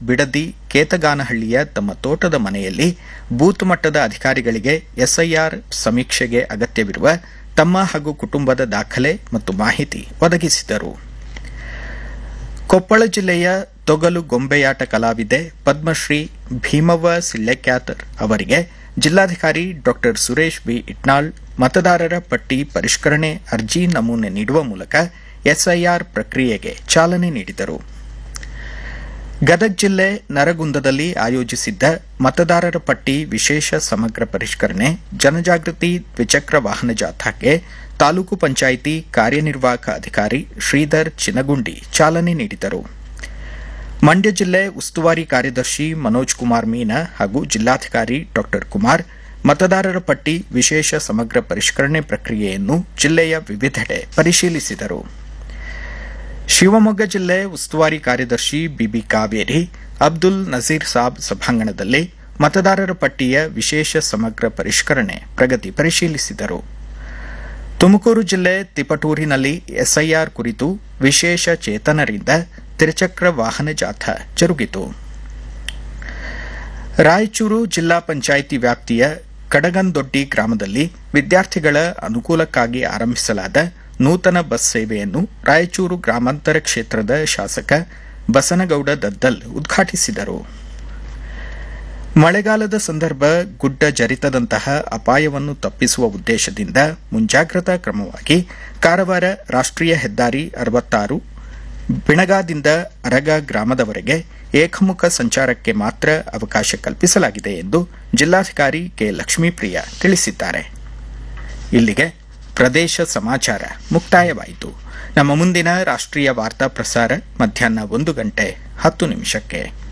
ಬಿಡದಿ ಕೇತಗಾನಹಳ್ಳಿಯ ತಮ್ಮ ತೋಟದ ಮನೆಯಲ್ಲಿ ಬೂತ್ ಮಟ್ಟದ ಅಧಿಕಾರಿಗಳಿಗೆ ಎಸ್ಐಆರ್ ಸಮೀಕ್ಷೆಗೆ ಅಗತ್ಯವಿರುವ ತಮ್ಮ ಹಾಗೂ ಕುಟುಂಬದ ದಾಖಲೆ ಮತ್ತು ಮಾಹಿತಿ ಒದಗಿಸಿದರು. ಕೊಪ್ಪಳ ಜಿಲ್ಲೆಯ ತೊಗಲು ಗೊಂಬೆಯಾಟ ಕಲಾವಿದೆ ಪದ್ಮಶ್ರೀ ಭೀಮವ್ವ ಸಿಳ್ಳೆಕ್ಯಾತರ್ ಅವರಿಗೆ ಜಿಲ್ಲಾಧಿಕಾರಿ ಡಾ ಸುರೇಶ್ ಬಿ ಇಟ್ನಾಳ್ ಮತದಾರರ ಪಟ್ಟಿ ಪರಿಷ್ಕರಣೆ ಅರ್ಜಿ ನಮೂನೆ ನೀಡುವ ಮೂಲಕ ಎಸ್ಐಆರ್ ಪ್ರಕ್ರಿಯೆಗೆ ಚಾಲನೆ ನೀಡಿದರು. ಗದಗ ಜಿಲ್ಲೆ ನರಗುಂದದಲ್ಲಿ ಆಯೋಜಿಸಿದ್ದ ಮತದಾರರ ಪಟ್ಟಿ ವಿಶೇಷ ಸಮಗ್ರ ಪರಿಷ್ಕರಣೆ ಜನಜಾಗೃತಿ ದ್ವಿಚಕ್ರ ವಾಹನ ಜಾಥಾಕ್ಕೆ ತಾಲೂಕು ಪಂಚಾಯಿತಿ ಕಾರ್ಯನಿರ್ವಾಹಕ ಅಧಿಕಾರಿ ಶ್ರೀಧರ್ ಚಿನಗುಂಡಿ ಚಾಲನೆ ನೀಡಿದರು. ಮಂಡ್ಯ ಜಿಲ್ಲೆ ಉಸ್ತುವಾರಿ ಕಾರ್ಯದರ್ಶಿ ಮನೋಜ್ ಕುಮಾರ್ ಮೀನಾ ಹಾಗೂ ಜಿಲ್ಲಾಧಿಕಾರಿ ಡಾ ಕುಮಾರ್ ಮತದಾರರ ಪಟ್ಟಿ ವಿಶೇಷ ಸಮಗ್ರ ಪರಿಷ್ಕರಣೆ ಪ್ರಕ್ರಿಯೆಯನ್ನು ಜಿಲ್ಲೆಯ ವಿವಿಧೆಡೆ ಪರಿಶೀಲಿಸಿದರು. ಶಿವಮೊಗ್ಗ ಜಿಲ್ಲೆ ಉಸ್ತುವಾರಿ ಕಾರ್ಯದರ್ಶಿ ಬಿಬಿ ಕಾವೇರಿ ಅಬ್ದುಲ್ ನಜೀರ್ ಸಾಬ್ ಸಭಾಂಗಣದಲ್ಲಿ ಮತದಾರರ ಪಟ್ಟಿಯ ವಿಶೇಷ ಸಮಗ್ರ ಪರಿಷ್ಕರಣೆ ಪ್ರಗತಿ ಪರಿಶೀಲಿಸಿದರು. ತುಮಕೂರು ಜಿಲ್ಲೆ ತಿಪಟೂರಿನಲ್ಲಿ ಎಸ್ಐಆರ್ ಕುರಿತು ವಿಶೇಷ ಚೇತನರಿಂದ ತ್ರಿಚಕ್ರ ವಾಹನ ಜಾಥಾ ಜರುಗಿತು. ರಾಯಚೂರು ಜಿಲ್ಲಾ ಪಂಚಾಯಿತಿ ವ್ಯಾಪ್ತಿಯ ಕಡಗಂದೊಡ್ಡಿ ಗ್ರಾಮದಲ್ಲಿ ವಿದ್ಯಾರ್ಥಿಗಳ ಅನುಕೂಲಕ್ಕಾಗಿ ಆರಂಭಿಸಲಾದ ನೂತನ ಬಸ್ ಸೇವೆಯನ್ನು ರಾಯಚೂರು ಗ್ರಾಮಾಂತರ ಕ್ಷೇತ್ರದ ಶಾಸಕ ಬಸನಗೌಡ ದದ್ದಲ್ ಉದ್ಘಾಟಿಸಿದರು. ಮಳೆಗಾಲದ ಸಂದರ್ಭ ಗುಡ್ಡ ಜರಿತದಂತಹ ಅಪಾಯವನ್ನು ತಪ್ಪಿಸುವ ಉದ್ದೇಶದಿಂದ ಮುಂಜಾಗ್ರತಾ ಕ್ರಮವಾಗಿ ಕಾರವಾರ ರಾಷ್ಟ್ರೀಯ ಹೆದ್ದಾರಿ 66 ಬಿಣಗಾದಿಂದ ಅರಗ ಗ್ರಾಮದವರೆಗೆ ಏಕಮುಖ ಸಂಚಾರಕ್ಕೆ ಮಾತ್ರ ಅವಕಾಶ ಕಲ್ಪಿಸಲಾಗಿದೆ ಎಂದು ಜಿಲ್ಲಾಧಿಕಾರಿ ಕೆ ಲಕ್ಷ್ಮೀಪ್ರಿಯ ತಿಳಿಸಿದ್ದಾರೆ. ಇಲ್ಲಿಗೆ ಪ್ರದೇಶ ಸಮಾಚಾರ ಮುಕ್ತಾಯವಾಯಿತು. ನಮ್ಮ ಮುಂದಿನ ರಾಷ್ಟ್ರೀಯ ವಾರ್ತಾ ಪ್ರಸಾರ ಮಧ್ಯಾಹ್ನ 1:10 ನಿಮಿಷಕ್ಕೆ.